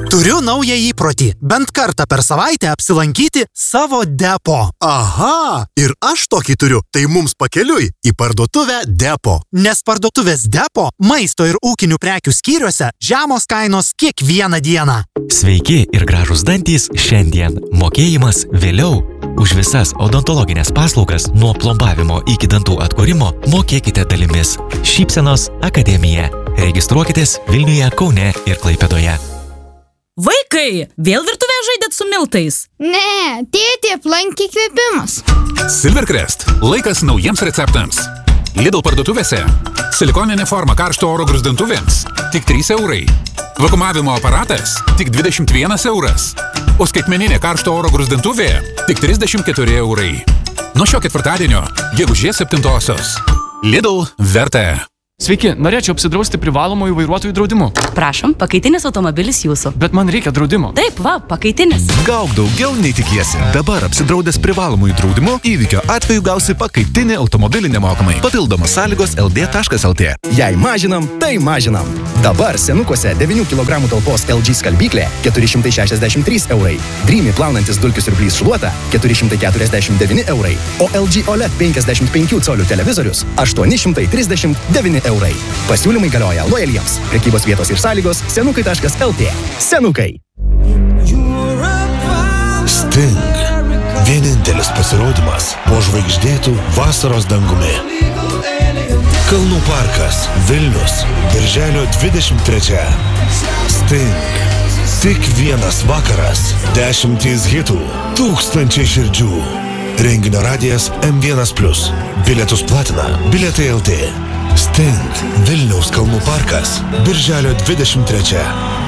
Turiu naują įprotį. Bent kartą per savaitę apsilankyti savo depo. Aha, ir aš tokį turiu. Tai mums pakeliui į parduotuvę depo. Nes parduotuvės depo maisto ir ūkinių prekių skyriuose žemos kainos kiekvieną dieną. Sveiki ir gražūs dantys šiandien. Mokėjimas vėliau. Už visas odontologinės paslaugas nuo plombavimo iki dantų atkūrimo mokėkite dalimis. Šypsenos akademija. Registruokitės Vilniuje, Kaune ir Klaipėdoje. Vaikai, vėl virtuvėje žaidėt su miltais? Ne, tėtė, aplankė įkvėpimas. Silvercrest. Laikas naujiems receptams. Lidl parduotuvėse. Silikoninė forma karšto oro gruzdintuvėms. Tik 3 eurai. Vakumavimo aparatas. Tik 21 euras. O skaitmeninė karšto oro gruzdintuvė. Tik 34 eurai. Nuo šio ketvirtadienio, gegužės 7-osios. Lidl verta. Sveiki, norėčiau apsidrausti privalomųjų vairuotojų draudimu. Prašom, pakaitinis automobilis jūsų. Bet man reikia draudimo. Taip, va, pakaitinis. Gauk daugiau nei tikiesi. Dabar apsidraudęs privalomųjų draudimu, įvykio atveju gausi pakaitinį automobilį nemokamai. Papildomos sąlygos ld.lt. Jei mažinam, tai mažinam. Dabar senukuose 9 kg talpos LG skalbyklė 463 eurai. Dreamy plaunantis dulkių siurblys šluota 449 eurai. O LG OLED 55 colių televizorius 839 eurai. Pasiūlymai galioja lojaliems. Prekybos vietos ir sąlygos senukai.lt. Senukai. Sting. Vienintelis pasirodymas po žvaigždėtų vasaros dangumi. Kalnų parkas, Vilnius, birželio 23. Sting. Tik vienas vakaras, 10 hitų, 1000 širdžių. Renginio radijas M1+. Bilietus platina Bilietai.lt. Sting. Vilniaus kalnų parkas, birželio 23.